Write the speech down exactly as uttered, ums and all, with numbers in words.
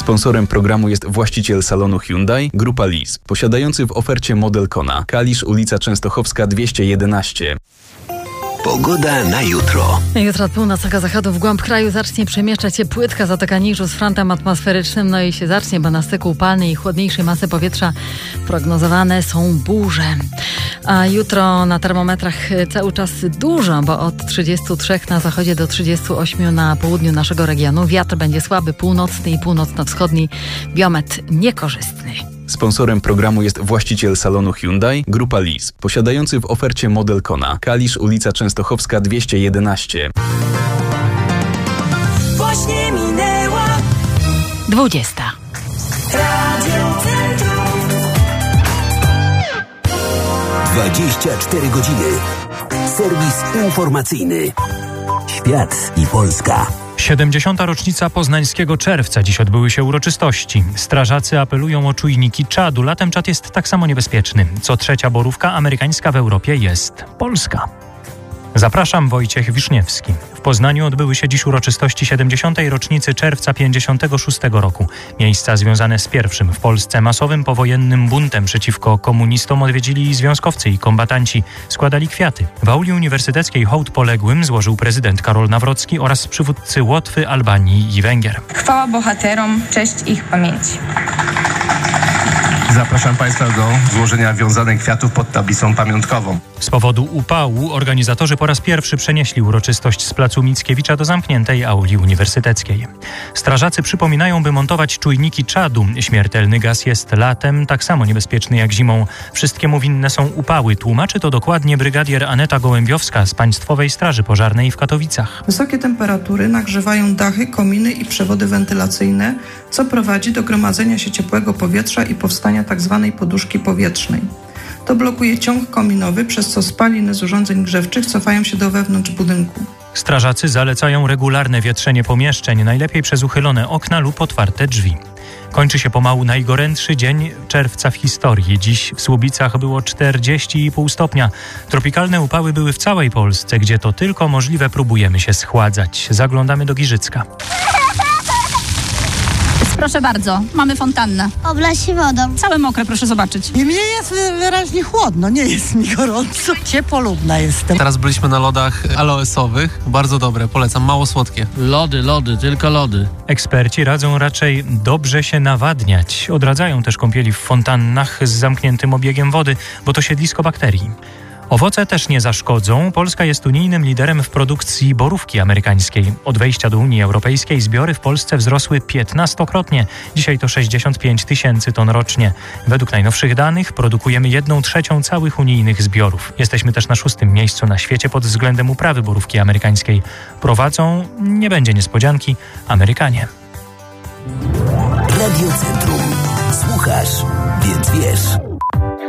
Sponsorem programu jest właściciel salonu Hyundai, Grupa Lis, posiadający w ofercie model Kona. Kalisz, ulica Częstochowska dwieście jedenaście. Pogoda na jutro. Jutro od północnego zachodu w głąb kraju zacznie przemieszczać się płytka Zatoka Niżu z frontem atmosferycznym, no i się zacznie, bo na styku upalnej i chłodniejszej masy powietrza prognozowane są burze. A jutro na termometrach cały czas dużo, bo od trzydziestu trzech na zachodzie do trzydziestu ośmiu na południu naszego regionu. Wiatr będzie słaby, północny i północno-wschodni, biometr niekorzystny. Sponsorem programu jest właściciel salonu Hyundai, Grupa Lis, posiadający w ofercie model Kona. Kalisz, ulica Częstochowska dwieście jedenaście. Właśnie minęła dwudziesta. Radio Centrum. dwadzieścia cztery godziny. Serwis informacyjny. Świat i Polska. siedemdziesiąta rocznica poznańskiego czerwca. Dziś odbyły się uroczystości. Strażacy apelują o czujniki czadu. Latem czad jest tak samo niebezpieczny. Co trzecia borówka amerykańska w Europie jest polska. Zapraszam, Wojciech Wiszniewski. W Poznaniu odbyły się dziś uroczystości siedemdziesiątej rocznicy czerwca pięćdziesiątego szóstego roku. Miejsca związane z pierwszym w Polsce masowym powojennym buntem przeciwko komunistom odwiedzili związkowcy i kombatanci. Składali kwiaty. W auli uniwersyteckiej hołd poległym złożył prezydent Karol Nawrocki oraz przywódcy Łotwy, Albanii i Węgier. Chwała bohaterom, cześć ich pamięci. Zapraszam Państwa do złożenia wiązanych kwiatów pod tablicą pamiątkową. Z powodu upału organizatorzy po raz pierwszy przenieśli uroczystość z placu Mickiewicza do zamkniętej auli uniwersyteckiej. Strażacy przypominają, by montować czujniki czadu. Śmiertelny gaz jest latem tak samo niebezpieczny jak zimą. Wszystkiemu winne są upały. Tłumaczy to dokładnie brygadier Aneta Gołębiowska z Państwowej Straży Pożarnej w Katowicach. Wysokie temperatury nagrzewają dachy, kominy i przewody wentylacyjne, co prowadzi do gromadzenia się ciepłego powietrza i powstania tzw. poduszki powietrznej. To blokuje ciąg kominowy, przez co spaliny z urządzeń grzewczych cofają się do wewnątrz budynku. Strażacy zalecają regularne wietrzenie pomieszczeń, najlepiej przez uchylone okna lub otwarte drzwi. Kończy się pomału najgorętszy dzień czerwca w historii. Dziś w Słubicach było czterdzieści i pół stopnia. Tropikalne upały były w całej Polsce, gdzie to tylko możliwe próbujemy się schładzać. Zaglądamy do Giżycka. Proszę bardzo, mamy fontannę. Oblaś się wodą. Całe mokre, proszę zobaczyć. I mnie jest wyraźnie chłodno, nie jest mi gorąco. Ciepolubna jestem. Teraz byliśmy na lodach aloesowych. Bardzo dobre, polecam, mało słodkie. Lody, lody, tylko lody. Eksperci radzą raczej dobrze się nawadniać. Odradzają też kąpieli w fontannach z zamkniętym obiegiem wody, bo to siedlisko bakterii. Owoce też nie zaszkodzą. Polska jest unijnym liderem w produkcji borówki amerykańskiej. Od wejścia do Unii Europejskiej zbiory w Polsce wzrosły piętnastokrotnie. Dzisiaj to sześćdziesiąt pięć tysięcy ton rocznie. Według najnowszych danych produkujemy jedną trzecią całych unijnych zbiorów. Jesteśmy też na szóstym miejscu na świecie pod względem uprawy borówki amerykańskiej. Prowadzą, nie będzie niespodzianki, Amerykanie. Radio Centrum. Słuchasz, więc wiesz.